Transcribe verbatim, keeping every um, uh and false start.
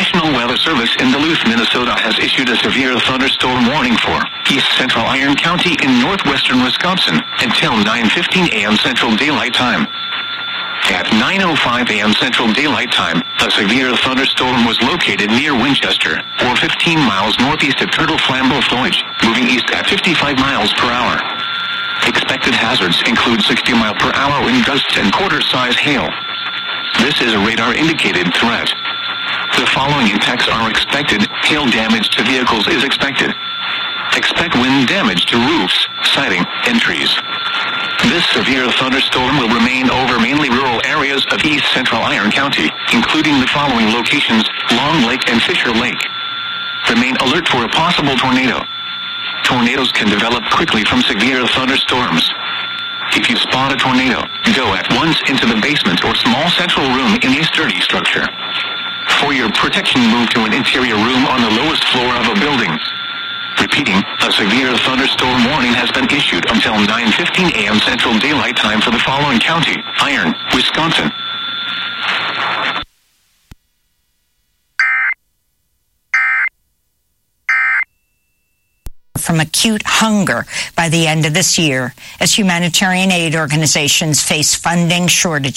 National Weather Service in Duluth, Minnesota has issued a severe thunderstorm warning for East Central Iron County in northwestern Wisconsin until nine fifteen a.m. Central Daylight Time. At nine oh five a.m. Central Daylight Time, a severe thunderstorm was located near Winchester, or fifteen miles northeast of Turtle Flambeau Floyd, moving east at fifty-five miles per hour. Expected hazards include sixty mile per hour wind gusts and quarter-size hail. This is a radar-indicated threat. The following impacts are expected. Hail damage to vehicles is expected. Expect wind damage to roofs, siding, and trees. This severe thunderstorm will remain over mainly rural areas of East Central Iron County, including the following locations: Long Lake and Fisher Lake. Remain alert for a possible tornado. Tornadoes can develop quickly from severe thunderstorms. If you spot a tornado, go at once into the basement or small central room in a sturdy structure. For your protection, move to an interior room on the lowest floor of a building. Repeating, a severe thunderstorm warning has been issued until nine fifteen a.m. Central Daylight Time for the following county: Iron, Wisconsin. From acute hunger by the end of this year, as humanitarian aid organizations face funding shortages.